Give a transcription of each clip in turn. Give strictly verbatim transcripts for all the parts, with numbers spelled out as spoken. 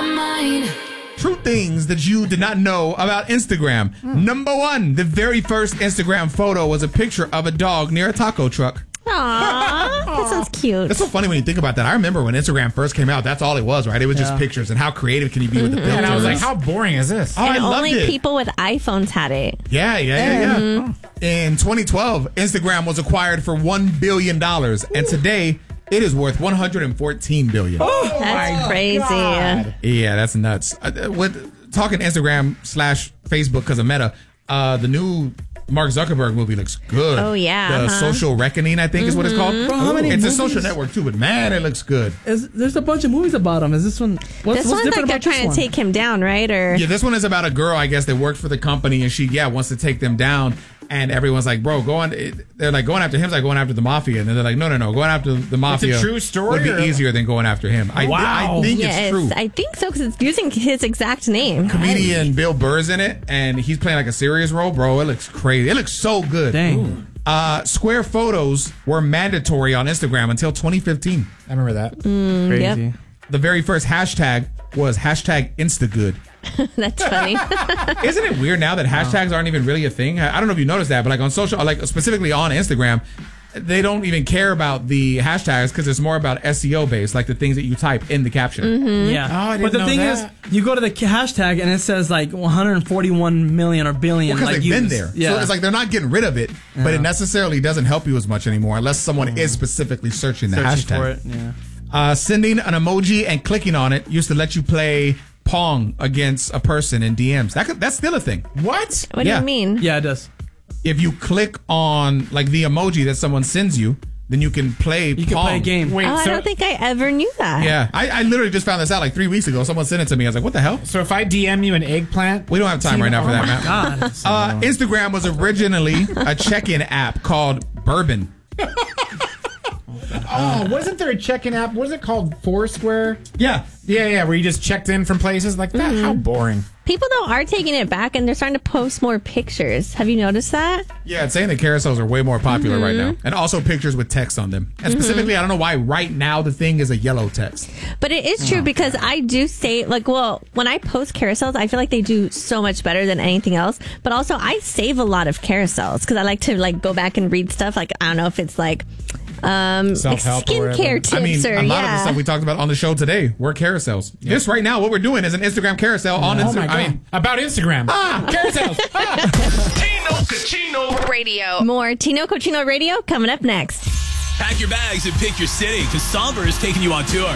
mind. True things that you did not know about Instagram. Mm. Number one, the very first Instagram photo was a picture of a dog near a taco truck. Aww, that sounds cute. It's so funny when you think about that. I remember when Instagram first came out, that's all it was, right? It was yeah. just pictures, and how creative can you be mm-hmm. with the filters? And I was like, how boring is this? Oh, and I loved only it. people with iPhones had it. Yeah, yeah, yeah, yeah. Mm-hmm. In twenty twelve, Instagram was acquired for one billion dollars, and today it is worth one hundred fourteen billion dollars. Oh, that's my crazy. God. Yeah, that's nuts. Uh, with talking Instagram slash Facebook because of Meta, uh, the new Mark Zuckerberg movie looks good. Oh, yeah. The Uh-huh. Social Reckoning, I think, mm-hmm. is what it's called. Bro, how many it's movies? a social network, too, but man, it looks good. Is, there's a bunch of movies about him. Is this one... What's, this what's one's different like they're about trying to take him down, right? Or Yeah, this one is about a girl, I guess, that worked for the company, and she, yeah, wants to take them down. And everyone's like, bro, go on. They're like, going after him's like going after the mafia. And then they're like, no, no, no. Going after the mafia it's a true story, would be or? easier than going after him. I, wow. I think yes, it's true. I think so, because it's using his exact name. Comedian Bill Burr's in it, and he's playing like a serious role. Bro, it looks crazy. It looks so good. Dang. Uh, square photos were mandatory on Instagram until twenty fifteen. I remember that. Mm, Crazy. Yep. The very first hashtag was hashtag Instagood. That's funny. Isn't it weird now that hashtags aren't even really a thing? I don't know if you noticed that, but like on social, like specifically on Instagram, they don't even care about the hashtags because it's more about S E O based, like the things that you type in the caption. Mm-hmm. Yeah. Oh, I didn't but the know thing that. is, you go to the hashtag and it says like one hundred forty-one million or billion. Because like they've been used. there. Yeah. So it's like they're not getting rid of it, Yeah. but it necessarily doesn't help you as much anymore unless someone mm. is specifically searching the Searching hashtag. for it. Yeah. Uh, sending an emoji and clicking on it used to let you play Pong against a person in D Ms. That could, that's still a thing. What? What Yeah. do you mean? Yeah, it does. If you click on like the emoji that someone sends you, then you can play You Pong. can play a game. Wait, Oh, I so, don't think I ever knew that. Yeah, I, I literally just found this out like three weeks ago. Someone sent it to me. I was like, what the hell? so if I D M you an eggplant, We don't have time right now for that, man. God. Uh, Instagram was originally a check-in app called Bourbon. oh, wasn't there a check-in app? What is it called? Foursquare? Yeah. Yeah, yeah, where you just checked in from places like that. Mm-hmm. How boring. People, though, are taking it back, and they're starting to post more pictures. Have you noticed that? Yeah, it's saying that carousels are way more popular Mm-hmm. right now. And also pictures with text on them. And specifically, mm-hmm. I don't know why right now the thing is a yellow text. But it is true Oh, because God. I do say, like, well, when I post carousels, I feel like they do so much better than anything else. But also, I save a lot of carousels because I like to, like, go back and read stuff. Like, I don't know if it's, like... Um, like Self-help or whatever. skincare tips I mean, or a lot yeah. of the stuff we talked about on the show today were carousels. This right now, what we're doing is an Instagram carousel on Oh my Instagram. God. I mean, About Instagram. Ah, carousels. Ah. Tino Cochino Radio. More Tino Cochino Radio coming up next. Pack your bags and pick your city because Somber is taking you on tour.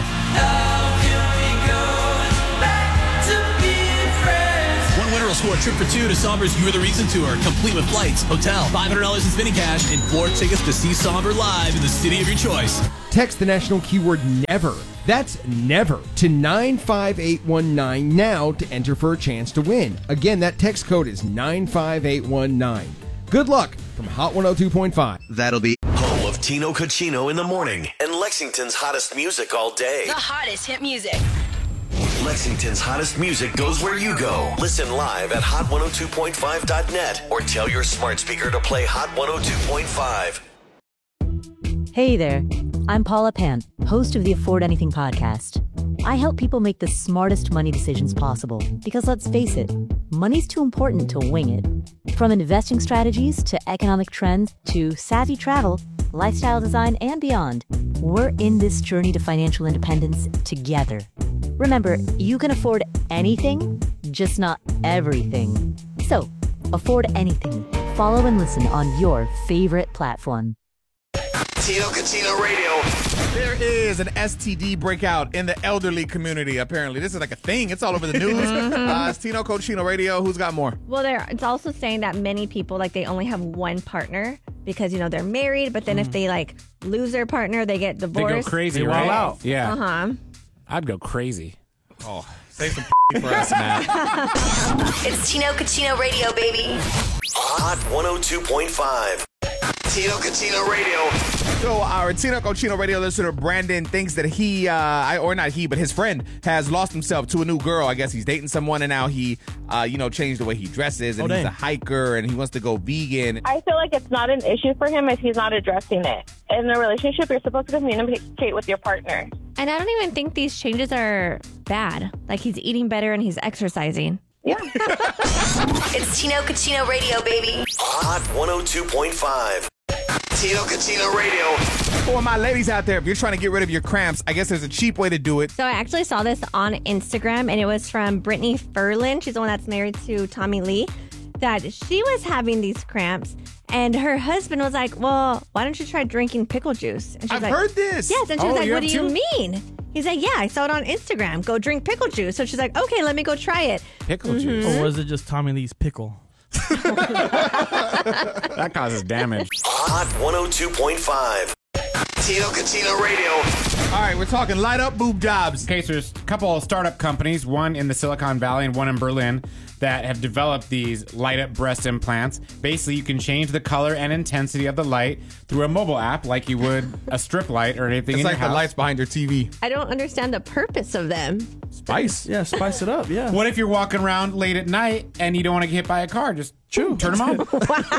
One winner will score a trip for two to Somber's You're the Reason tour, complete with flights, hotel, five hundred dollars in spinning cash, and four tickets to see Somber live in the city of your choice. Text the national keyword NEVER. That's NEVER to nine five eight one nine now to enter for a chance to win. Again, that text code is nine five eight one nine. Good luck from Hot one oh two point five. That'll be home of Tino Cochino in the morning and Lexington's hottest music all day. The hottest hit music. Lexington's hottest music goes where you go. Listen live at hot one oh two point five dot net or tell your smart speaker to play Hot one oh two point five. Hey there, I'm Paula Pan, host of the Afford Anything podcast. I help people make the smartest money decisions possible because let's face it, money's too important to wing it. From investing strategies to economic trends to savvy travel, lifestyle design, and beyond, we're in this journey to financial independence together. Remember, you can afford anything, just not everything. So, afford anything. Follow and listen on your favorite platform. Tino Cochino Radio. there is an S T D breakout in the elderly community, apparently. This is like a thing. It's all over the news. uh, it's Tino Cochino Radio. Who's got more? Well, there. It's also saying that many people, like, they only have one partner because, you know, they're married, but then mm. if they, like, lose their partner, they get divorced. They go crazy, they right? Wall out. Yeah. Uh-huh. I'd go crazy. Oh, save some for us, Matt. It's Tino Cochino Radio, baby. Hot one oh two point five. Tino Cochino Radio. So our Tino Cochino Radio listener Brandon thinks that he, uh, I, or not he, but his friend has lost himself to a new girl. I guess he's dating someone, and now he, uh, you know, changed the way he dresses, and oh, he's dang. a hiker, and he wants to go vegan. I feel like it's not an issue for him if he's not addressing it. In a relationship, you're supposed to communicate with your partner. And I don't even think these changes are bad. Like, he's eating better and he's exercising. Yeah. It's Tino Cucino Radio, baby. Hot one oh two point five. Tino Cucino Radio. For my ladies out there, if you're trying to get rid of your cramps, I guess there's a cheap way to do it. So I actually saw this on Instagram, and it was from Brittany Ferlin. She's the one that's married to Tommy Lee. That she was having these cramps, and her husband was like, well, why don't you try drinking pickle juice? And she's I've like, heard this. Yes, and she was Oh, like, you what do have you too? mean? He's like, yeah, I saw it on Instagram. Go drink pickle juice. So she's like, okay, let me go try it. Pickle Mhm. juice. Or was it just Tommy Lee's pickle? That causes damage. Hot one oh two point five. Tino Cucino Radio. All right, we're talking light up boob jobs. Okay, so there's a couple of startup companies, one in the Silicon Valley and one in Berlin, that have developed these light up breast implants. Basically, you can change the color and intensity of the light through a mobile app like you would a strip light or anything It's in like your the house. lights behind your T V. I don't understand the purpose of them. Spice. Yeah, spice it up. Yeah. What if you're walking around late at night and you don't want to get hit by a car? Just Chew. turn them on.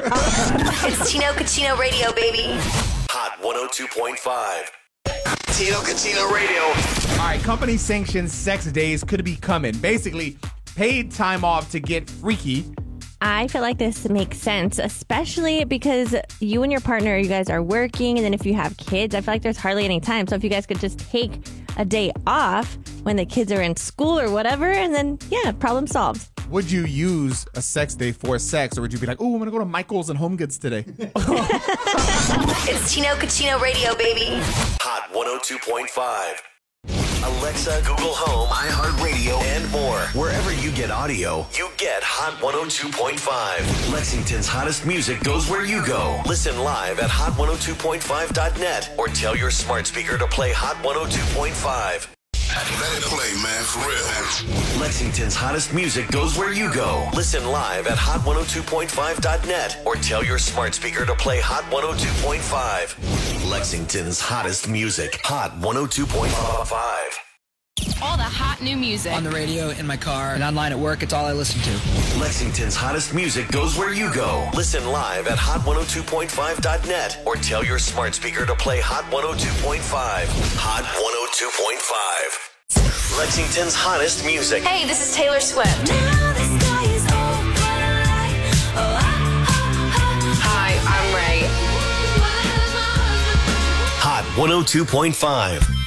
It's Tino Cucino Radio, baby. Hot one oh two point five. Tino Cucino Radio. All right, company sanctioned sex days could be coming. Basically, paid time off to get freaky. I feel like this makes sense, especially because you and your partner, you guys are working, and then if you have kids, I feel like there's hardly any time. So if you guys could just take a day off when the kids are in school or whatever, and then, yeah, problem solved. Would you use a sex day for sex, or would you be like, oh, I'm going to go to Michael's and Home Goods today? It's Tino Cucino Radio, baby. Hot one oh two point five. Alexa, Google Home, iHeartRadio, and more. Wherever you get audio, you get Hot one oh two point five. Lexington's hottest music goes where you go. Listen live at hot one oh two point five dot net or tell your smart speaker to play Hot one oh two point five. Let it play, man, for real. Lexington's hottest music goes where you go. Listen live at hot one oh two point five dot net or tell your smart speaker to play Hot one oh two point five. Lexington's hottest music. Hot one oh two point five. All the hot new music. On the radio, in my car, and online at work, it's all I listen to. Lexington's hottest music goes where you go. Listen live at hot one oh two point five dot net or tell your smart speaker to play Hot one oh two point five. Hot one oh two point five. Lexington's hottest music. Hey, this is Taylor Swift. Hi, I'm Ray. Hot one oh two point five.